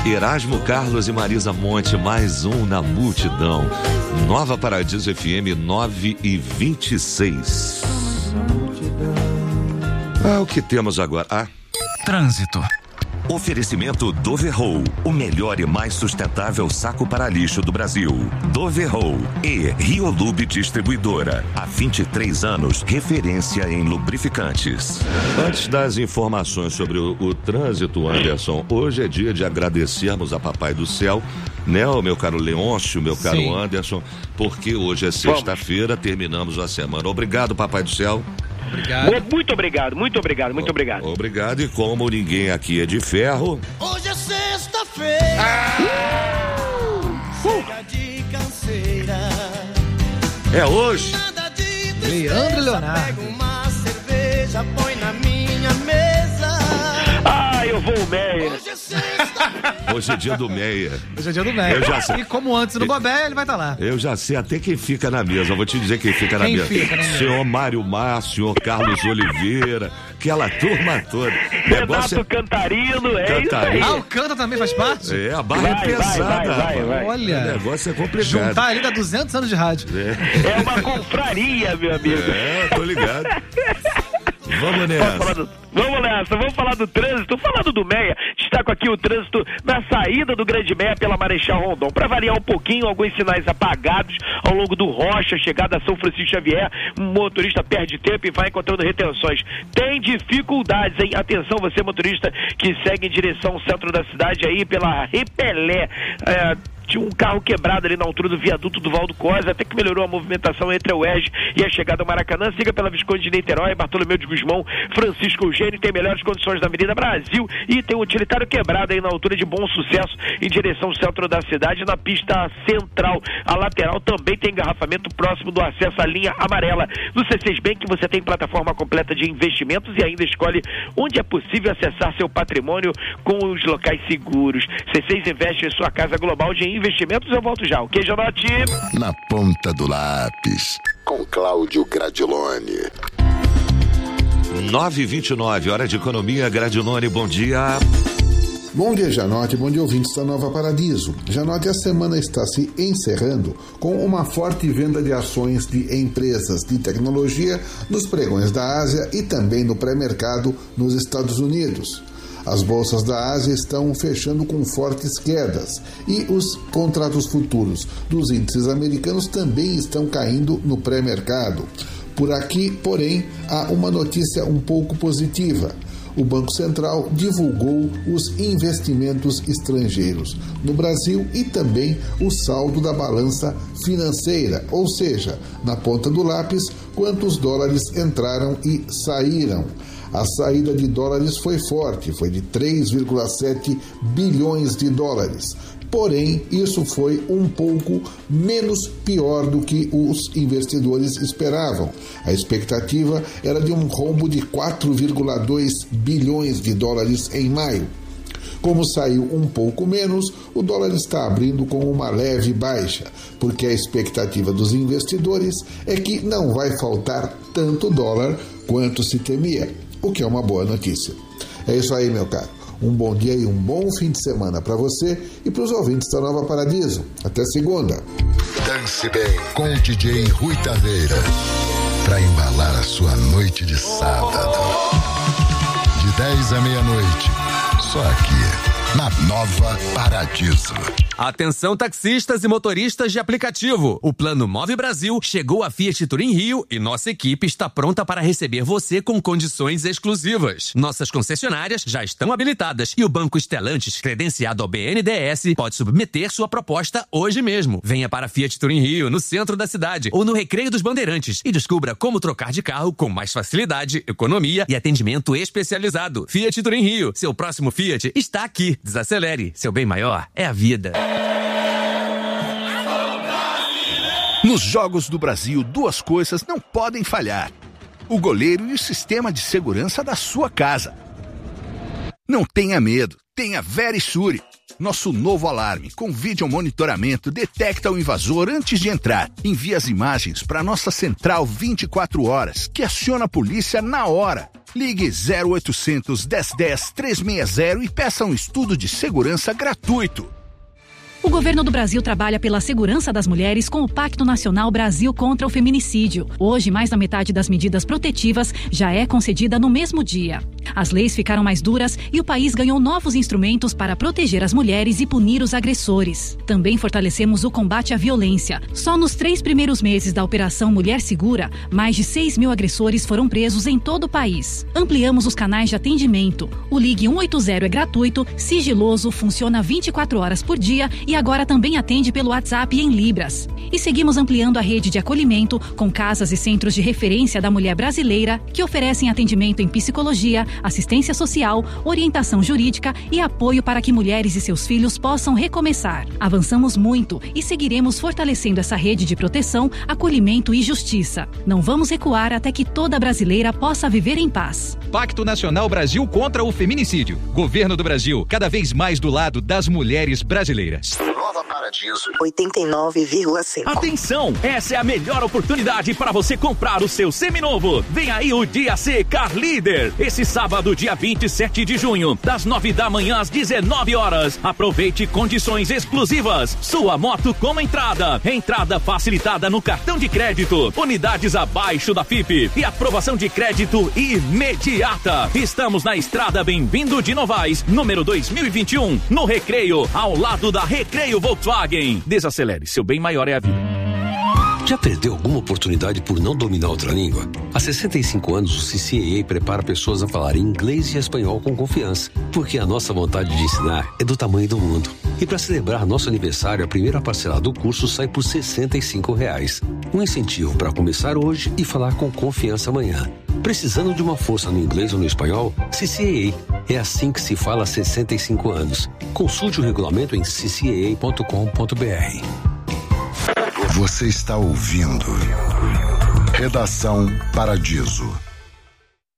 Erasmo Carlos e Marisa Monte, mais um na multidão. Nova Paradiso FM 9h26. O que temos agora? Trânsito. Oferecimento Doverroll, o melhor e mais sustentável saco para lixo do Brasil. Doverroll e Riolube Distribuidora. Há 23 anos, referência em lubrificantes. Antes das informações sobre o trânsito, Anderson, hoje é dia de agradecermos a Papai do Céu, né, o meu caro Leôncio, meu caro Sim. Anderson, porque hoje é sexta-feira, terminamos a semana. Obrigado, Papai do Céu. Obrigado. Muito obrigado. Obrigado, e como ninguém aqui é de ferro... Hoje é sexta-feira, chega de canseira. É hoje. Leandro Leonardo. Pega uma cerveja, põe na minha mesa. Eu vou, Meia. Hoje é sexta-feira. Hoje é dia do Meia. Hoje é dia do Meia. Eu já sei. E como antes no Bobé, ele vai estar lá. Eu já sei até quem fica na mesa. Eu vou te dizer quem fica na mesa. Senhor Mário Mar, senhor Carlos Oliveira, aquela turma toda. Renato Cantarino, isso aí. O Canta também faz parte? A barra é pesada. Vai. Olha. O negócio é complicado. Juntar ali dá 200 anos de rádio. É uma confraria, meu amigo. Tô ligado. Vamos nessa. Vamos falar do trânsito. Falando do Meia, destaco aqui o trânsito na saída do Grande Meia pela Marechal Rondon. Para variar um pouquinho, alguns sinais apagados ao longo do Rocha, chegada a São Francisco Xavier. O motorista perde tempo e vai encontrando retenções. Tem dificuldades, hein? Atenção, você motorista que segue em direção ao centro da cidade aí pela Repelé. Tinha um carro quebrado ali na altura do viaduto do Valdo Cosa, até que melhorou a movimentação entre a UERJ e a chegada ao Maracanã. Siga pela Visconde de Niterói, Bartolomeu de Gusmão, Francisco Eugênio, tem melhores condições da Avenida Brasil e tem um utilitário quebrado aí na altura de Bom Sucesso, em direção ao centro da cidade, na pista central. A lateral também tem engarrafamento próximo do acesso à linha amarela. No C6 Bank você tem plataforma completa de investimentos e ainda escolhe onde é possível acessar seu patrimônio com os locais seguros. C6 investe em sua casa global de investimentos. Eu volto já. Ok, Janote? Na ponta do lápis, com Cláudio Gradiloni. 9h29, hora de economia. Gradiloni, bom dia. Bom dia, Janote. Bom dia, ouvintes da Nova Paradiso. Janote, a semana está se encerrando com uma forte venda de ações de empresas de tecnologia nos pregões da Ásia e também no pré-mercado nos Estados Unidos. As bolsas da Ásia estão fechando com fortes quedas e os contratos futuros dos índices americanos também estão caindo no pré-mercado. Por aqui, porém, há uma notícia um pouco positiva. O Banco Central divulgou os investimentos estrangeiros no Brasil e também o saldo da balança financeira, ou seja, na ponta do lápis, quantos dólares entraram e saíram. A saída de dólares foi forte, foi de 3,7 bilhões de dólares. Porém, isso foi um pouco menos pior do que os investidores esperavam. A expectativa era de um rombo de 4,2 bilhões de dólares em maio. Como saiu um pouco menos, o dólar está abrindo com uma leve baixa, porque a expectativa dos investidores é que não vai faltar tanto dólar quanto se temia, o que é uma boa notícia. É isso aí, meu caro. Um bom dia e um bom fim de semana para você e para os ouvintes da Nova Paradiso. Até segunda. Dance bem com o DJ Rui Taveira, para embalar a sua noite de sábado. De 10 à meia-noite, só aqui, na Nova Paradiso. Atenção, taxistas e motoristas de aplicativo. O Plano Move Brasil chegou à Fiat Turim Rio e nossa equipe está pronta para receber você com condições exclusivas. Nossas concessionárias já estão habilitadas e o Banco Stellantis, credenciado ao BNDES, pode submeter sua proposta hoje mesmo. Venha para a Fiat Turim Rio, no centro da cidade, ou no Recreio dos Bandeirantes e descubra como trocar de carro com mais facilidade, economia e atendimento especializado. Fiat Turim Rio, seu próximo Fiat está aqui. Desacelere, seu bem maior é a vida. Nos Jogos do Brasil, duas coisas não podem falhar: o goleiro e o sistema de segurança da sua casa. Não tenha medo, tem a Verisure. Nosso novo alarme com vídeo monitoramento detecta o invasor antes de entrar. Envia as imagens para nossa central 24 horas, que aciona a polícia na hora. Ligue 0800 1010 360 e peça um estudo de segurança gratuito. O governo do Brasil trabalha pela segurança das mulheres com o Pacto Nacional Brasil contra o Feminicídio. Hoje, mais da metade das medidas protetivas já é concedida no mesmo dia. As leis ficaram mais duras e o país ganhou novos instrumentos para proteger as mulheres e punir os agressores. Também fortalecemos o combate à violência. Só nos 3 primeiros meses da Operação Mulher Segura, mais de 6.000 agressores foram presos em todo o país. Ampliamos os canais de atendimento. O Ligue 180 é gratuito, sigiloso, funciona 24 horas por dia e agora também atende pelo WhatsApp em Libras. E seguimos ampliando a rede de acolhimento com casas e centros de referência da mulher brasileira que oferecem atendimento em psicologia, assistência social, orientação jurídica e apoio para que mulheres e seus filhos possam recomeçar. Avançamos muito e seguiremos fortalecendo essa rede de proteção, acolhimento e justiça. Não vamos recuar até que toda brasileira possa viver em paz. Pacto Nacional Brasil contra o Feminicídio. Governo do Brasil, cada vez mais do lado das mulheres brasileiras. Nova Paradiso 89,5. Atenção, essa é a melhor oportunidade para você comprar o seu seminovo. Vem aí o Dia C Car Leader. Esse sábado, dia 27 de junho, das 9 da manhã às 19 horas. Aproveite condições exclusivas. Sua moto com entrada. Entrada facilitada no cartão de crédito. Unidades abaixo da FIP. E aprovação de crédito imediata. Estamos na estrada Bem-vindo de Novaes, número 2021, no Recreio, ao lado da Recreio Volkswagen. Desacelere, seu bem maior é a vida. Já perdeu alguma oportunidade por não dominar outra língua? Há 65 anos o CCAA prepara pessoas a falar inglês e espanhol com confiança, porque a nossa vontade de ensinar é do tamanho do mundo. E para celebrar nosso aniversário, a primeira parcela do curso sai por R$ 65. Um incentivo para começar hoje e falar com confiança amanhã. Precisando de uma força no inglês ou no espanhol? CCAA. É assim que se fala há 65 anos. Consulte o regulamento em ccaa.com.br. Você está ouvindo Redação Paradiso.